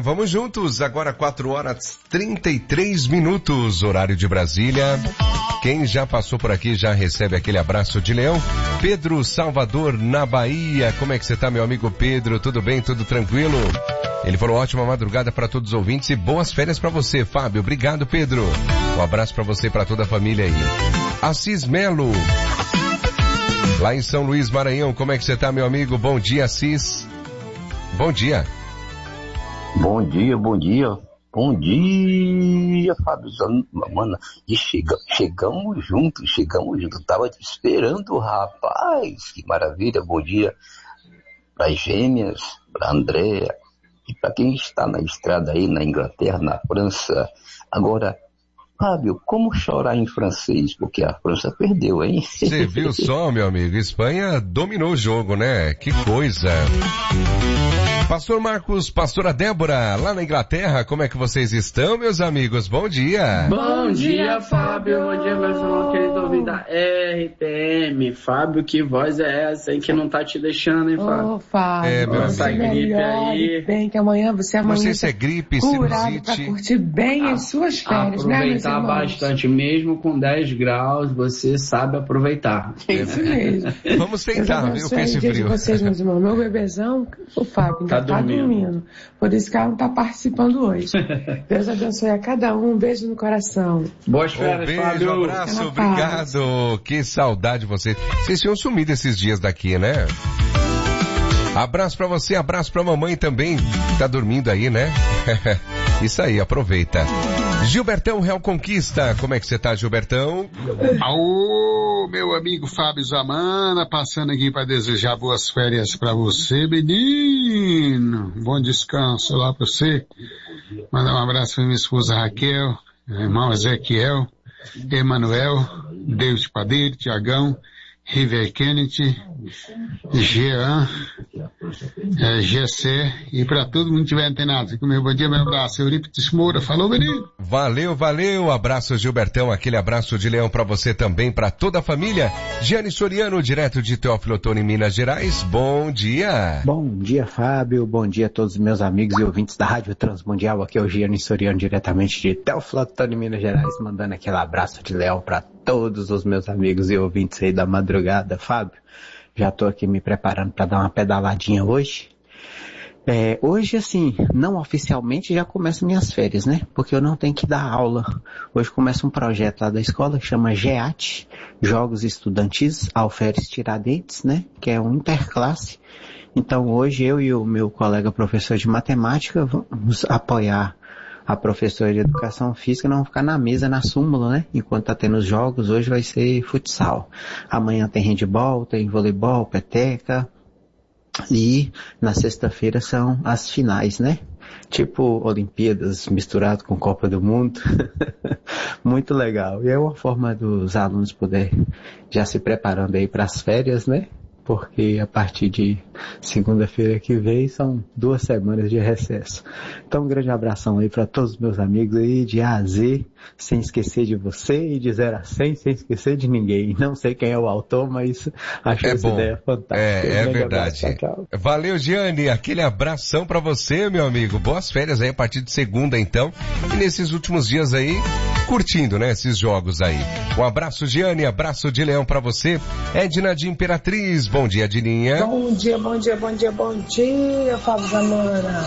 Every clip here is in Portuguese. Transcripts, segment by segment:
vamos juntos. Agora 4h33, horário de Brasília. Quem já passou por aqui já recebe aquele abraço de leão. Pedro Salvador, na Bahia. Como é que você tá, meu amigo Pedro? Tudo bem? Tudo tranquilo? Ele falou ótima madrugada para todos os ouvintes e boas férias para você, Fábio. Obrigado, Pedro. Um abraço para você e para toda a família aí. Assis Melo, lá em São Luís, Maranhão. Como é que você tá, meu amigo? Bom dia, Assis. Bom dia. Bom dia, bom dia. Bom dia, Fábio. Mano, e chegamos juntos. Tava te esperando, rapaz. Que maravilha. Bom dia para as gêmeas, para Andréa e para quem está na estrada aí na Inglaterra, na França. Agora, Fábio, como chorar em francês? Porque a França perdeu, hein? Você viu só, meu amigo? Espanha dominou o jogo, né? Que coisa. Pastor Marcos, pastora Débora, lá na Inglaterra, como é que vocês estão, meus amigos? Bom dia. Bom dia, Fábio. Bom dia, meu irmão querido ouvinte da RTM. Fábio, que voz é essa, hein, que não tá te deixando, hein, Fábio? Ô, Fábio, meu essa gripe aí. Bem, que amanhã você Não sei se é gripe, curado pra sinusite. curtir bem as suas férias, né, meus Aproveitar irmãos? bastante, mesmo com 10 graus, você sabe aproveitar. Isso mesmo. Vamos tentar, viu, com esse dia de frio. vocês, meus irmãos. Meu bebezão, o Fábio, ainda tá dormindo. Por isso que ela não tá participando hoje. Deus abençoe a cada um. Um beijo no coração. Boas férias, beijo, Fábio. abraço, obrigado. Que saudade de vocês. Vocês tinham sumido esses dias daqui, né? Abraço pra você, abraço pra mamãe também. Tá dormindo aí, né? Isso aí, aproveita. Gilbertão Real Conquista, como é que você tá, Gilbertão? Aô, meu amigo Fábio Zamana, passando aqui para desejar boas férias para você, menino. Bom descanso lá para você. Mandar um abraço para minha esposa Raquel, irmão Ezequiel, Emanuel, David Padeiro, Tiagão, River Kennedy, Jean, Gessé, e para todo mundo que tiver antenado. Meu bom dia, meu abraço. Eurípides Moura, falou, menino. Valeu. Abraço, Gilbertão. Aquele abraço de leão para você também, para toda a família. Gianni Soriano, direto de Teófilo Otoni, Minas Gerais. Bom dia. Bom dia, Fábio. Bom dia a todos os meus amigos e ouvintes da Rádio Transmundial. Aqui é o Gianni Soriano, diretamente de Teófilo Otoni, Minas Gerais, mandando aquele abraço de leão para todos os meus amigos e ouvintes aí da madrugada. Fábio, já tô aqui me preparando para dar uma pedaladinha hoje. Hoje, assim, não oficialmente já começam minhas férias, né? Porque eu não tenho que dar aula. Hoje começa um projeto lá da escola que chama GEAT, Jogos Estudantis Alferes Tiradentes, né? Que é um interclasse. Então hoje eu e o meu colega professor de matemática vamos apoiar a professora de educação física, não vão ficar na mesa, na súmula, né? Enquanto tá tendo os jogos, hoje vai ser futsal. Amanhã tem handebol, tem voleibol, peteca. E na sexta-feira são as finais, né? Tipo Olimpíadas misturado com Copa do Mundo. Muito legal. E é uma forma dos alunos poderem já se preparando aí para as férias, né? Porque a partir de segunda-feira que vem são 2 semanas de recesso. Então um grande abração aí para todos os meus amigos aí de A a Z, sem esquecer de você, e de 0 a 100 sem esquecer de ninguém. Não sei quem é o autor, mas achei essa ideia fantástica. É verdade. Abraço, tchau. Valeu, Gianni, aquele abração para você, meu amigo. Boas férias aí a partir de segunda, então. E nesses últimos dias aí, curtindo, né, esses jogos aí. Um abraço, Gianni, abraço de leão para você. Edna de Imperatriz, bom dia, Dininha. Bom dia, Fábio Zamana.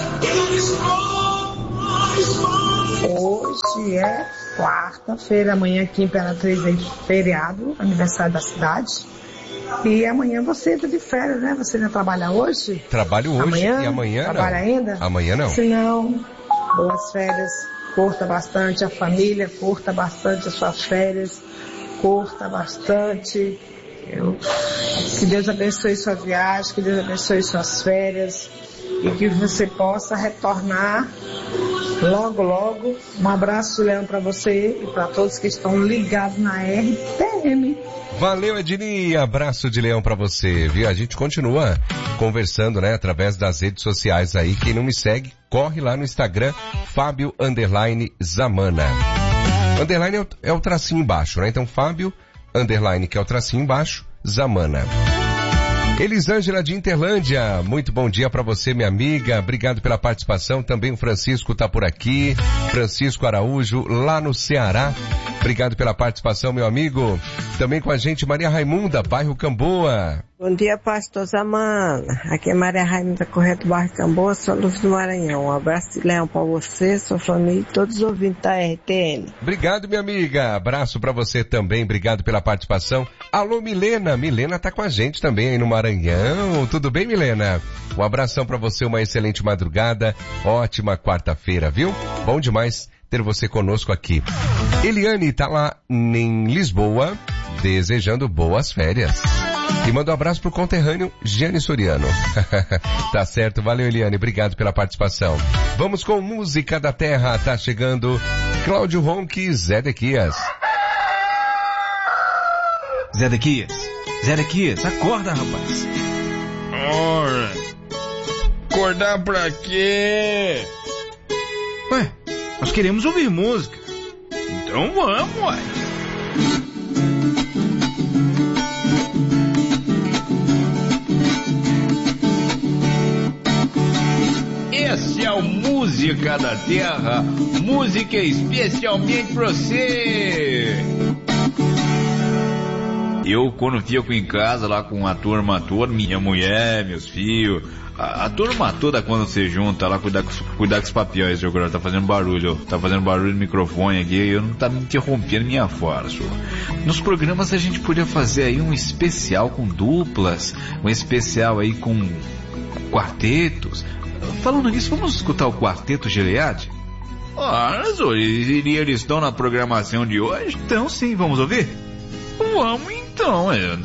Hoje é quarta-feira, amanhã aqui em Imperatriz é feriado, aniversário da cidade. E amanhã você entra de férias, né? Você não trabalha hoje? Trabalho hoje amanhã, e amanhã trabalha não. ainda? Amanhã não. Se não, boas férias. Curta bastante a família, curta bastante as suas férias, curta bastante. Que Deus abençoe sua viagem, que Deus abençoe suas férias e que você possa retornar logo, logo. Um abraço, Leão, para você e para todos que estão ligados na RTM. Valeu, Edni, abraço de leão pra você, viu? A gente continua conversando, né, através das redes sociais aí. Quem não me segue, corre lá no Instagram, Fábio_Zamana. Underline é o tracinho embaixo, né? Então, Fábio_, que é o tracinho embaixo, Zamana. Elisângela de Interlândia, muito bom dia para você, minha amiga. Obrigado pela participação. Também o Francisco tá por aqui. Francisco Araújo, lá no Ceará. Obrigado pela participação, meu amigo. Também com a gente, Maria Raimunda, bairro Camboa. Bom dia, pastor Zamana. Aqui é Maria Raimunda Correto, bairro Camboa, São Luís do Maranhão. Um abraço de leão para você, sua família e todos os ouvintes da RTM. Obrigado, minha amiga. Abraço para você também. Obrigado pela participação. Alô, Milena. Milena tá com a gente também aí no Maranhão. Tudo bem, Milena? Um abração para você, uma excelente madrugada. Ótima quarta-feira, viu? Bom demais ter você conosco aqui. Eliane tá lá em Lisboa, desejando boas férias. E manda um abraço pro conterrâneo Gianni Soriano. Tá certo, valeu Eliane, obrigado pela participação. Vamos com música da terra, tá chegando Cláudio Ronque, Zé Dequias. Zé Dequias, acorda, rapaz. Ora, acordar pra quê? Ué, nós queremos ouvir música. Então vamos, ué. Esse é o Música da Terra, música especialmente pra você. Eu, quando fico em casa lá com a turma toda, minha mulher, meus filhos, a turma toda, quando você junta lá, cuidar com os papéis, agora tá fazendo barulho no microfone aqui, eu não tá me interrompendo minha fala, senhor. Nos programas a gente podia fazer aí um especial com duplas, um especial aí com quartetos. Falando nisso, vamos escutar o Quarteto Gilead? Eles estão na programação de hoje? Então sim, vamos ouvir? Vamos então,